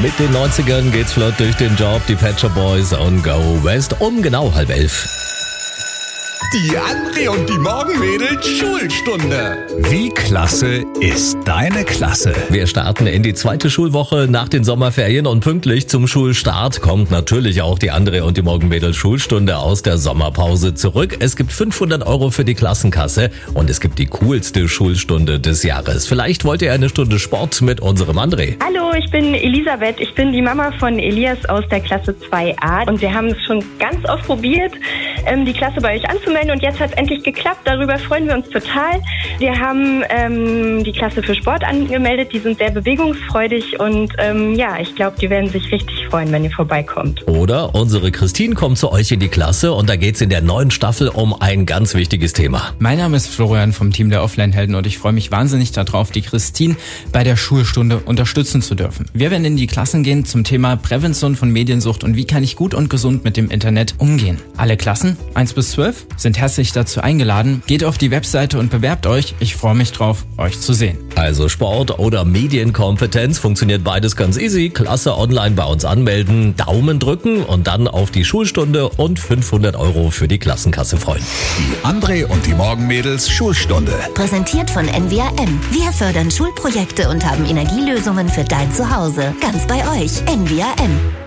Mit den 90ern geht's flott durch den Job. Die Pet Shop Boys und Go West um genau 10:30. Die André und die Morgenmädels Schulstunde. Wie klasse ist deine Klasse? Wir starten in die zweite Schulwoche nach den Sommerferien und pünktlich zum Schulstart kommt natürlich auch die André und die Morgenmädels Schulstunde aus der Sommerpause zurück. Es gibt 500 € für die Klassenkasse und es gibt die coolste Schulstunde des Jahres. Vielleicht wollt ihr eine Stunde Sport mit unserem André. Hallo, ich bin Elisabeth. Ich bin die Mama von Elias aus der Klasse 2a und wir haben es schon ganz oft probiert, die Klasse bei euch anzumelden und jetzt hat es endlich geklappt. Darüber freuen wir uns total. Wir haben die Klasse für Sport angemeldet. Die sind sehr bewegungsfreudig und ich glaube, die werden sich richtig freuen, wenn ihr vorbeikommt. Oder unsere Christine kommt zu euch in die Klasse und da geht's in der neuen Staffel um ein ganz wichtiges Thema. Mein Name ist Florian vom Team der Offline-Helden und ich freue mich wahnsinnig darauf, die Christine bei der Schulstunde unterstützen zu dürfen. Wir werden in die Klassen gehen zum Thema Prävention von Mediensucht und wie kann ich gut und gesund mit dem Internet umgehen. Alle Klassen, 1 bis 12, sind herzlich dazu eingeladen. Geht auf die Webseite und bewerbt euch. Ich freue mich drauf, euch zu sehen. Also Sport oder Medienkompetenz, funktioniert beides ganz easy. Klasse online bei uns anmelden, Daumen drücken und dann auf die Schulstunde und 500 € für die Klassenkasse freuen. Die André und die Morgenmädels Schulstunde. Präsentiert von NWRM. Wir fördern Schulprojekte und haben Energielösungen für dein Zuhause. Ganz bei euch. NWRM.